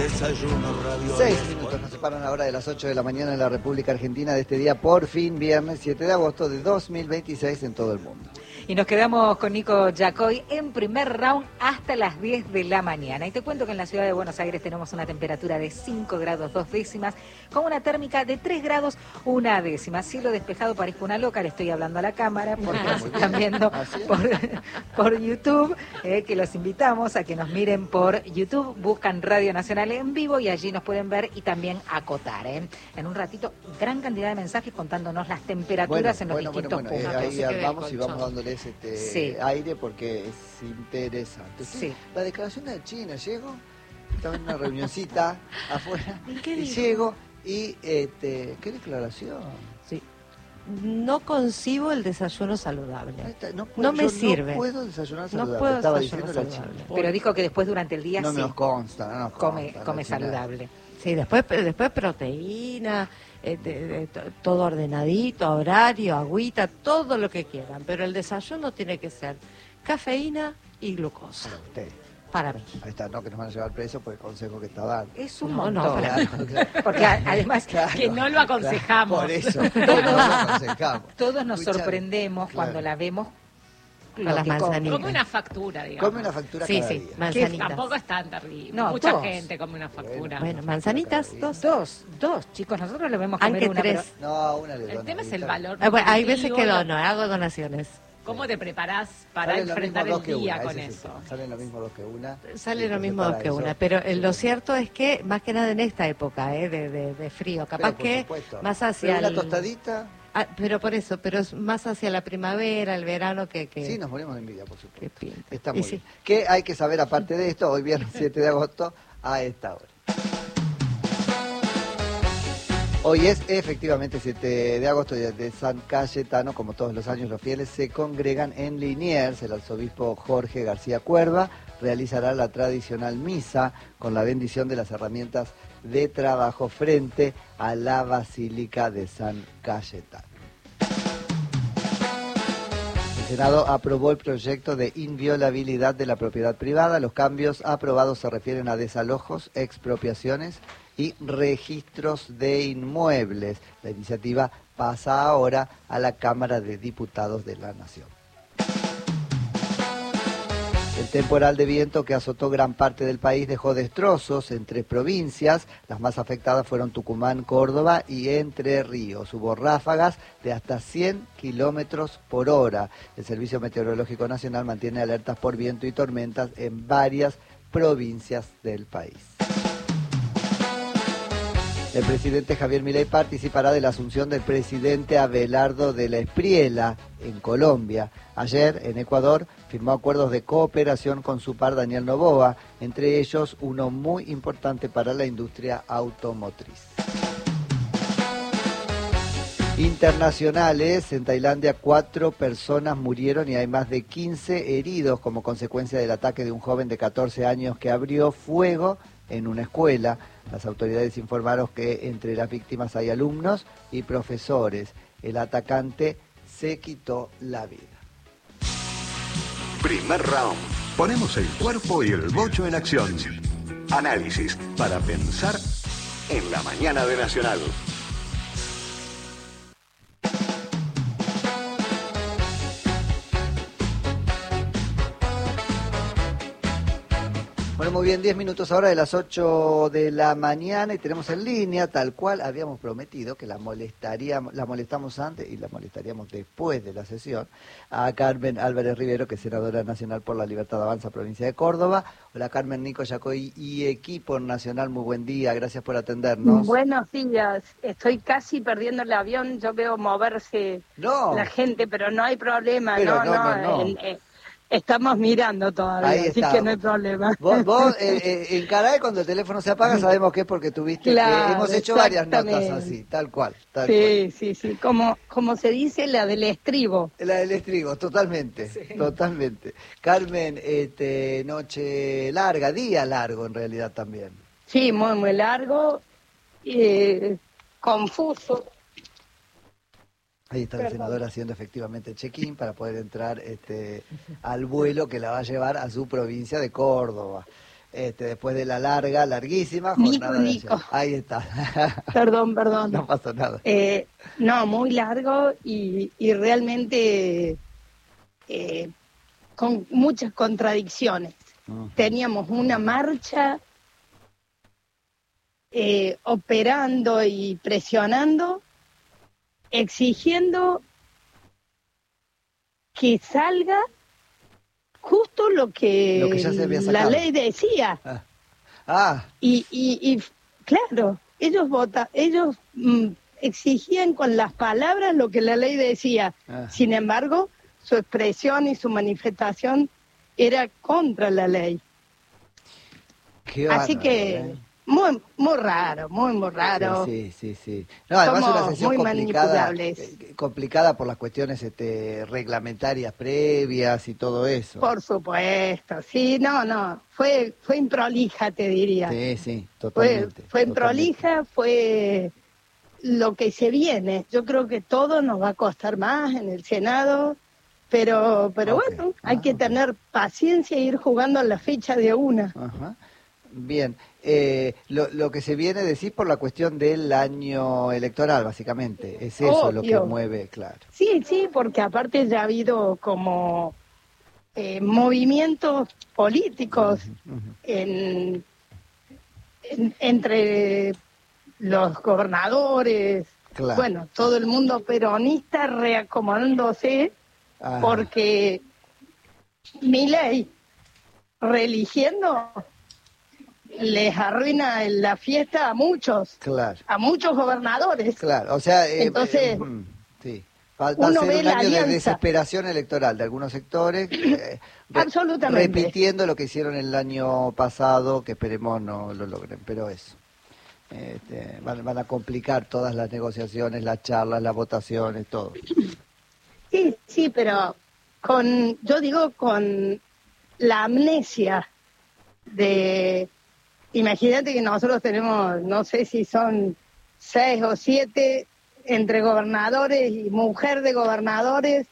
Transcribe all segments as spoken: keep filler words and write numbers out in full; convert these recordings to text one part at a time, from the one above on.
Desayuno radio. Seis minutos nos separan ahora de las ocho de la mañana en la República Argentina de este día, por fin, viernes siete de agosto de dos mil veintiséis en todo el mundo. Y nos quedamos con Nico Yacoy en primer round hasta las diez de la mañana. Y te cuento que en la ciudad de Buenos Aires tenemos una temperatura de cinco grados dos décimas, con una térmica de tres grados una décima. Cielo despejado, parezco una loca, le estoy hablando a la cámara, porque nos están viendo por, por YouTube, eh, que los invitamos a que nos miren por YouTube, buscan Radio Nacional en vivo y allí nos pueden ver y también acotar. Eh. En un ratito, gran cantidad de mensajes contándonos las temperaturas bueno, en los bueno, distintos bueno, bueno, puntos. eh, ahí vamos y vamos dándoles este sí. aire porque es interesante. Sí. Sí. La declaración de China, llego, estaba en una reunioncita afuera, ¿Y qué y dijo? llego y, este, ¿qué declaración? Sí. No concibo el desayuno saludable. Está, no, puedo, No me yo sirve. No puedo desayunar No saludable, puedo estaba desayunar diciendo la saludable. China. Pero dijo que después durante el día No sí nos consta, no nos come, consta. come la China. saludable. Sí, después, después proteína, eh, de, de, to- todo ordenadito, horario, agüita, todo lo que quieran. Pero el desayuno tiene que ser cafeína y glucosa, Bueno, usted, para mí. ahí está, no que nos van a llevar preso por el consejo que está dando. Es un No, no, montón. Claro, claro. Porque a- además Claro, que no lo aconsejamos. Por eso, no lo aconsejamos. todos nos Escuchame, sorprendemos claro. cuando la vemos Con lo las que manzanitas. Come una factura, digamos. Come una factura Sí, cada sí, día. manzanitas. Tampoco es tan terrible. No, Mucha dos. gente come una factura. Bueno, manzanitas, dos. Dos, dos, chicos, nosotros le vemos comer Aunque una, tres. pero No, una le El dono, tema es el ¿viste? valor. Ah, bueno, hay veces nutritivo, que lo- dono, hago donaciones. ¿Cómo te preparás para Salen lo enfrentar mismo el dos que día una, con ese es el eso? tema. Salen lo mismo dos que una. Sale Y lo entonces mismo para dos que eso- una, pero eh, lo Sí. cierto es que, más que nada en esta época eh, de, de, de frío, capaz Pero, por que supuesto. más hacia Pero una el... tostadita, Ah, pero por eso, pero es más hacia la primavera, el verano que... que... sí, nos morimos de envidia, por supuesto. que pinta. Está Y muy sí. bien. ¿Qué hay que saber aparte de esto? Hoy viernes siete de agosto a esta hora. Hoy es efectivamente siete de agosto, día de San Cayetano. Como todos los años, los fieles se congregan en Liniers. El arzobispo Jorge García Cuerva realizará la tradicional misa con la bendición de las herramientas de trabajo frente a la Basílica de San Cayetano. El Senado aprobó el proyecto de inviolabilidad de la propiedad privada. Los cambios aprobados se refieren a desalojos, expropiaciones y registros de inmuebles. La iniciativa pasa ahora a la Cámara de Diputados de la Nación. El temporal de viento que azotó gran parte del país dejó destrozos en tres provincias. Las más afectadas fueron Tucumán, Córdoba y Entre Ríos. Hubo ráfagas de hasta cien kilómetros por hora. El Servicio Meteorológico Nacional mantiene alertas por viento y tormentas en varias provincias del país. El presidente Javier Milei participará de la asunción del presidente Abelardo de la Espriella en Colombia. Ayer, en Ecuador, firmó acuerdos de cooperación con su par Daniel Noboa, entre ellos uno muy importante para la industria automotriz. Internacionales, en Tailandia cuatro personas murieron y hay más de quince heridos como consecuencia del ataque de un joven de catorce años que abrió fuego en una escuela. Las autoridades informaron que entre las víctimas hay alumnos y profesores. El atacante se quitó la vida. Primer round. Ponemos el cuerpo y el bocho en acción. Análisis para pensar en la mañana de Nacional. Bueno, muy bien, diez minutos ahora de las ocho de la mañana y tenemos en línea, tal cual habíamos prometido, que la molestaríamos, la molestamos antes y la molestaríamos después de la sesión, a Carmen Álvarez Rivero, que es senadora nacional por la Libertad Avanza, provincia de Córdoba. Hola Carmen, Nico Yacoy y equipo nacional, muy buen día, gracias por atendernos. Buenos días, estoy casi perdiendo el avión, yo veo moverse No. la gente, pero no hay problema, Pero no, no, no, no, no. en- eh, estamos mirando todavía, Ahí así está. que no hay problema. Vos, vos eh, eh, encará cuando el teléfono se apaga, sabemos que es porque tuviste Claro, que hemos hecho varias notas exactamente. así, tal cual, tal cual. Sí, sí, sí, como, como se dice la del estribo. La del estribo, totalmente, totalmente. Carmen, este, noche larga, día largo en realidad también. Sí, muy, muy largo, eh, confuso. Ahí está la Perdón. senadora haciendo efectivamente el check-in para poder entrar este, al vuelo que la va a llevar a su provincia de Córdoba. este, después de la larga, larguísima Nico, jornada de Nico. ayer. Ahí está. Perdón, perdón. No pasó nada. Eh, no, muy largo y, y realmente eh, con muchas contradicciones. Uh-huh. Teníamos una marcha eh, operando y presionando, exigiendo que salga justo lo que, Lo que ya se había la sacado. ley decía. Ah, ah, Y, y, y claro, ellos vota, ellos mm, exigían con las palabras lo que la ley decía. Ah. Sin embargo, su expresión y su manifestación era contra la ley. qué Así bárbaro, que ¿eh? muy muy raro, muy muy raro. Sí, sí, sí, sí. No, además Somos una sesión muy complicada, manipulables. eh, complicada por las cuestiones este, reglamentarias previas y todo eso. Por supuesto, sí, no, no, fue fue improlija, te diría. Sí, sí, Fue, totalmente. fue totalmente. prolija, fue lo que se viene. Yo creo que todo nos va a costar más en el Senado, pero pero Ok. bueno, hay Ah, que ok. tener paciencia e ir jugando a la fecha de una. Ajá. Bien, eh, lo, lo que se viene, decís, por la cuestión del año electoral, básicamente. Es eso lo que Obvio. mueve, claro. Sí, sí, porque aparte ya ha habido como eh, movimientos políticos Ujú. en, en- entre los gobernadores, Claro. bueno, todo el mundo peronista reacomodándose Ah, porque Milei reeligiendo les arruina la fiesta a muchos, claro, a muchos gobernadores. claro. O sea, eh, Entonces, eh, mm, sí. Va, va a uno ser ve un la año de alianza. desesperación electoral de algunos sectores, eh, re- Absolutamente. repitiendo lo que hicieron el año pasado, que esperemos no lo logren, pero eso. Este, van, van a complicar todas las negociaciones, las charlas, las votaciones, todo. Sí, sí, pero con, yo digo, con la amnesia de, imagínate que nosotros tenemos, no sé si son seis o siete entre gobernadores y mujer de gobernadores,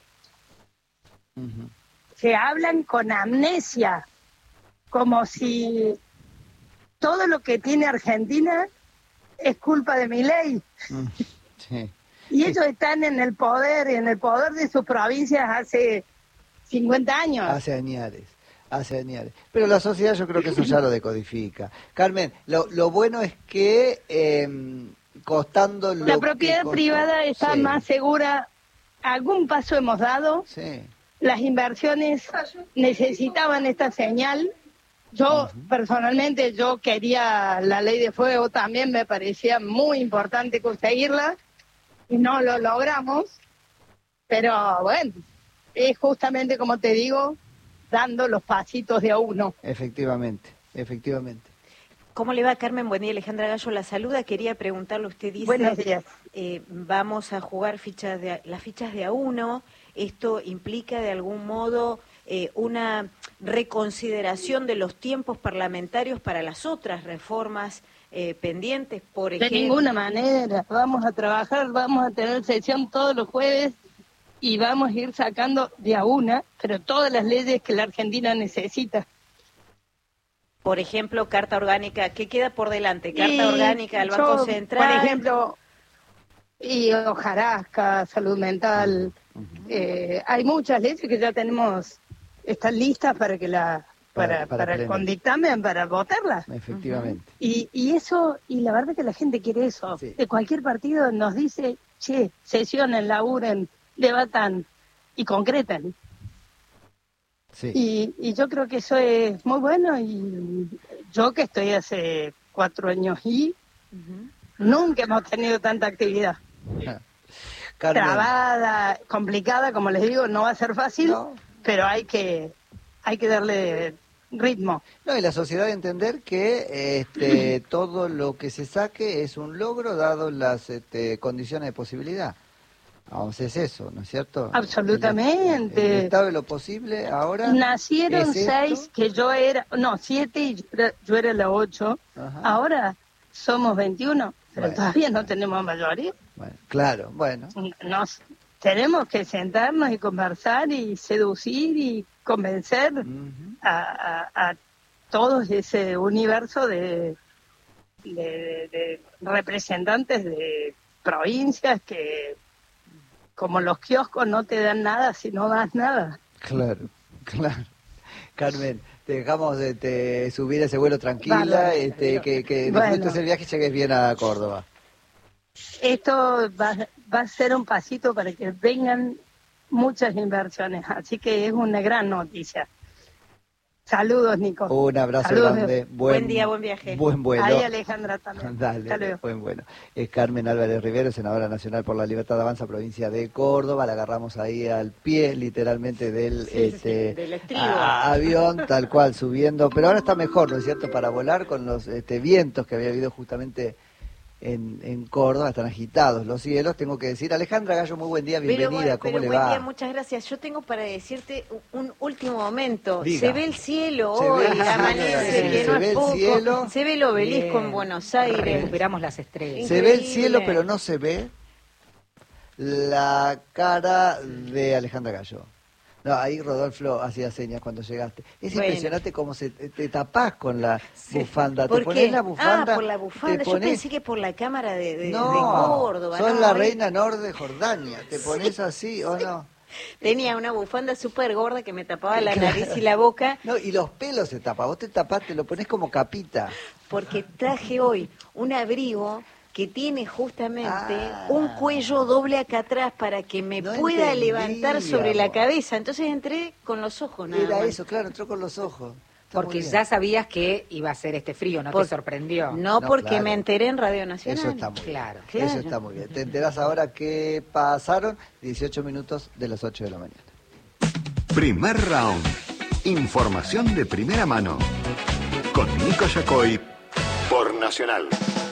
Ujú. se hablan con amnesia, como si todo lo que tiene Argentina es culpa de Milei. Mm, sí. Y ellos están en el poder, en el poder de sus provincias hace cincuenta años. Hace añares, hace añares. Pero la sociedad yo creo que eso ya lo decodifica. Carmen, lo, lo bueno es que eh, costando lo La que propiedad costó- privada está sí, más segura. Algún paso hemos dado. Sí, Las inversiones necesitaban esta señal. Yo, personalmente, yo quería la ley de fuego, también me parecía muy importante conseguirla y no lo logramos. Pero bueno, es justamente como te digo, dando los pasitos de a uno. efectivamente, efectivamente. ¿Cómo le va, Carmen? Buen día, Alejandra Gallo la saluda. Quería preguntarle, usted dice, Buenos días. eh, vamos a jugar fichas de a- las fichas de a uno. ¿Esto implica de algún modo eh, una reconsideración de los tiempos parlamentarios para las otras reformas eh, pendientes? Por De ejemplo, ninguna manera. Vamos a trabajar, vamos a tener sesión todos los jueves y vamos a ir sacando de a una, pero todas las leyes que la Argentina necesita. por ejemplo, carta orgánica, ¿qué queda por delante? Carta Y orgánica al yo, Banco Central. Por ejemplo, y hojarasca, salud mental. eh, hay muchas leyes que ya tenemos, están listas para que la Para- para, para para, pleno. con dictamen, para votarlas. Efectivamente. Y, y eso, y la verdad que la gente quiere eso. Sí. De cualquier partido nos dice, che, sesionen, laburen, debatan y concretan. Sí. Y, y yo creo que eso es muy bueno. Y yo que estoy hace cuatro años y Ujú. nunca hemos tenido tanta actividad. Carmen, Trabada, complicada, como les digo, no va a ser fácil, No. pero hay que, hay que darle ritmo. no, y la sociedad de entender que este, todo lo que se saque es un logro dado las este, condiciones de posibilidad. Vamos, es eso, ¿no es cierto? Absolutamente. El, el estado de lo posible ahora. Nacieron ¿es esto? seis, que yo era, no, siete y yo era, yo era la ocho. Ajá. Ahora somos veintiuno, pero Bueno. todavía no tenemos mayoría. Bueno, claro, bueno. Nos tenemos que sentarnos y conversar y seducir y convencer Ujú. a, a- a todo ese universo de, de, de, de representantes de provincias que, como los kioscos, no te dan nada si no das nada. Claro, claro. Carmen, te dejamos de te, subir ese vuelo tranquila, Vale, este, que, que bueno. disfrutes el viaje y llegues bien a Córdoba. Esto va, va a ser un pasito para que vengan muchas inversiones, así que es una gran noticia. Saludos, Nico. Un abrazo Saludos. grande. Buen día, buen viaje. Buen vuelo. Ahí Alejandra también. Hasta Dale, luego. buen bueno. Es Carmen Álvarez Rivero, senadora nacional por la Libertad de Avanza, provincia de Córdoba. La agarramos ahí al pie, literalmente, del, Sí, este, sí, del estribo. a- avión, tal cual, subiendo. Pero ahora está mejor, ¿no es cierto?, para volar con los este, vientos que había habido justamente en, en Córdoba. Están agitados los cielos, tengo que decir. Alejandra Gallo, muy buen día, bienvenida. Pero, bueno, ¿Cómo pero le buen va? día, muchas gracias. Yo tengo para decirte un, un último momento. Diga. Se ve el cielo Se hoy, ve el cielo, amanece, sí, que se no ve es el poco. cielo. Se ve el obelisco Bien. en Buenos Aires. Recuperamos las estrellas. Se ve el Increíble. cielo, pero no se ve la cara de Alejandra Gallo. No, ahí Rodolfo hacía señas cuando llegaste. Es Bueno. impresionante cómo se te, te tapás con la bufanda. ¿Por te pones qué? la bufanda. Ah, por la bufanda. te Yo pones- pensé que por la cámara de, de, no, de Córdoba. sos no, la ahí reina Nor de Jordania. ¿Te pones así o no? Tenía una bufanda súper gorda que me tapaba la nariz y la boca, No, y los pelos se tapan. Vos te tapás, te lo pones como capita. porque traje hoy un abrigo que tiene justamente Ah. un cuello doble acá atrás para que me No pueda entendí, levantar sobre la amor. cabeza. Entonces entré con los ojos nada Era más. eso, claro, entró con los ojos. Está Porque muy bien. ya sabías que iba a ser este frío, ¿no Por- te sorprendió? No, No, porque claro. me enteré en Radio Nacional. Eso está muy Claro, bien. Eso claro. está muy bien. Te enterás ahora que pasaron dieciocho minutos de las ocho de la mañana. Primer round. Información de primera mano. Con Nico Yacoy por Nacional.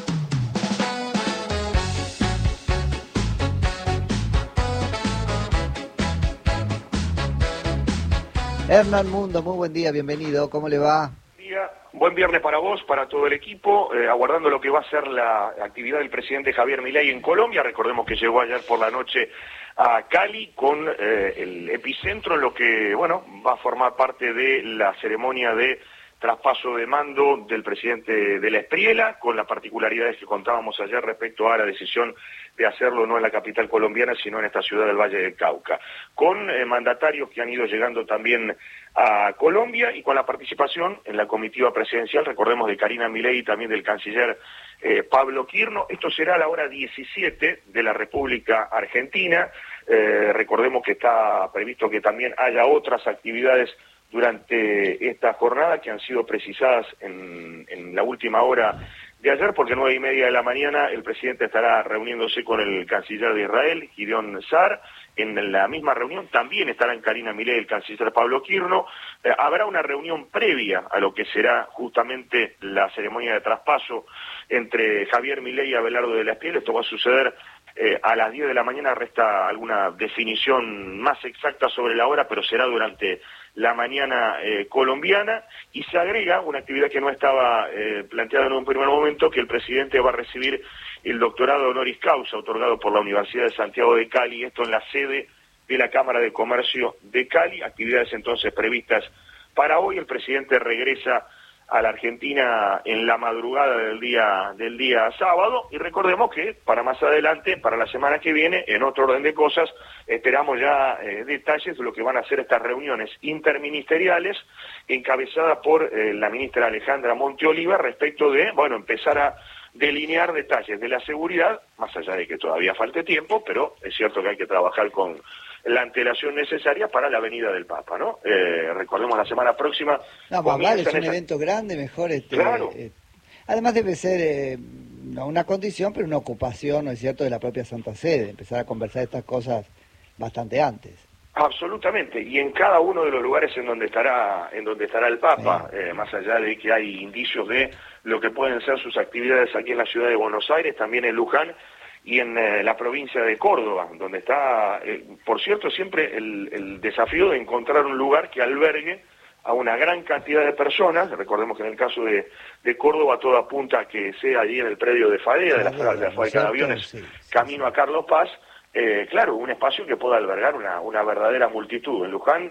Hernán Mundo, muy buen día, bienvenido. ¿Cómo le va? Día. Buen viernes para vos, para todo el equipo, eh, aguardando lo que va a ser la actividad del presidente Javier Milei en Colombia. Recordemos que llegó ayer por la noche a Cali con eh, el epicentro en lo que, bueno, va a formar parte de la ceremonia de traspaso de mando del presidente de la Espriela, con las particularidades que contábamos ayer respecto a la decisión de hacerlo no en la capital colombiana, sino en esta ciudad del Valle del Cauca, con eh, mandatarios que han ido llegando también a Colombia y con la participación en la comitiva presidencial, recordemos, de Karina Milei y también del canciller eh, Pablo Quirno. Esto será a la hora diecisiete de la República Argentina. Eh, recordemos que está previsto que también haya otras actividades durante esta jornada que han sido precisadas en, en la última hora de ayer, porque a nueve y media de la mañana el presidente estará reuniéndose con el canciller de Israel, Gideon Sar. En la misma reunión también estarán Karina Milei y el canciller Pablo Quirno. Eh, habrá una reunión previa a lo que será justamente la ceremonia de traspaso entre Javier Milei y Abelardo de la Espriella. Esto va a suceder eh, a las diez de la mañana. Resta alguna definición más exacta sobre la hora, pero será durante la mañana eh, colombiana, y se agrega una actividad que no estaba eh, planteada en un primer momento, que el presidente va a recibir el doctorado honoris causa otorgado por la Universidad de Santiago de Cali, esto en la sede de la Cámara de Comercio de Cali. Actividades entonces previstas para hoy. El presidente regresa a la Argentina en la madrugada del día del día sábado, y recordemos que para más adelante, para la semana que viene, en otro orden de cosas, esperamos ya eh, detalles de lo que van a ser estas reuniones interministeriales encabezadas por eh, la ministra Alejandra Monteoliva respecto de, bueno, empezar a delinear detalles de la seguridad, más allá de que todavía falte tiempo, pero es cierto que hay que trabajar con la antelación necesaria para la venida del Papa, ¿no? Eh, recordemos la semana próxima. No, más vale, es un esa- evento grande, mejor. Este, Claro. eh, además debe ser eh, no una condición, pero una ocupación, ¿no es cierto?, de la propia Santa Sede, empezar a conversar estas cosas bastante antes. Absolutamente, y en cada uno de los lugares en donde estará en donde estará el Papa, eh, más allá de que hay indicios de lo que pueden ser sus actividades aquí en la ciudad de Buenos Aires, también en Luján y en eh, la provincia de Córdoba, donde está, eh, por cierto, siempre el, el desafío de encontrar un lugar que albergue a una gran cantidad de personas. Recordemos que en el caso de, de Córdoba todo apunta a que sea allí en el predio de Fadea, de la, Claro, de la ¿no es fábrica de cierto? aviones, Sí, sí, camino a Carlos Paz. Eh, claro, un espacio que pueda albergar una, una verdadera multitud. En Luján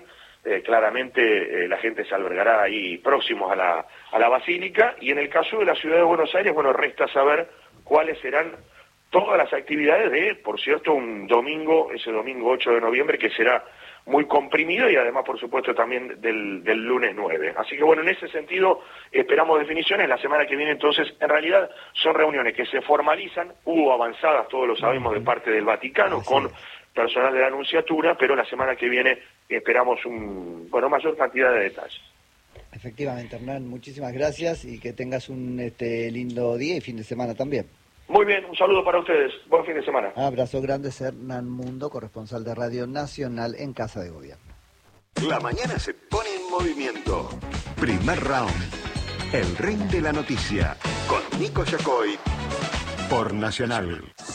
eh, claramente eh, la gente se albergará ahí próximos a la, a la Basílica, y en el caso de la Ciudad de Buenos Aires, bueno, resta saber cuáles serán todas las actividades de, por cierto, un domingo, ese domingo ocho de noviembre, que será muy comprimido, y además, por supuesto, también del, del lunes nueve. Así que, bueno, en ese sentido, esperamos definiciones. La semana que viene, entonces, en realidad, son reuniones que se formalizan, hubo avanzadas, todos lo sabemos, de parte del Vaticano, con personal de la Anunciatura, pero la semana que viene esperamos un, bueno, mayor cantidad de detalles. Efectivamente, Hernán, muchísimas gracias, y que tengas un este, lindo día y fin de semana también. Muy bien, un saludo para ustedes. Buen fin de semana. Abrazo grande, Hernán Mundo, corresponsal de Radio Nacional en Casa de Gobierno. La mañana se pone en movimiento. Primer round. El ring de la noticia. Con Nico Yacoy. Por Nacional.